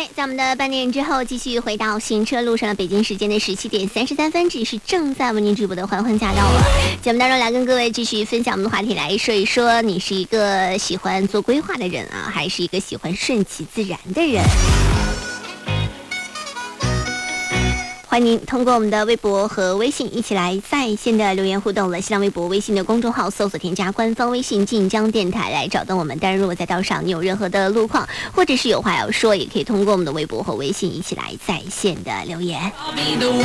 在我们的半点之后，继续回到行车路上的北京时间的17:33，这是正在为您直播的欢欢驾到了。节目当中来跟各位继续分享我们的话题，来说一说，你是一个喜欢做规划的人啊，还是一个喜欢顺其自然的人？欢迎您通过我们的微博和微信一起来在线的留言互动了。新浪微博、微信的公众号搜索添加官方微信晋江电台来找到我们。当然，如果在道上你有任何的路况，或者是有话要说，也可以通过我们的微博和微信一起来在线的留言。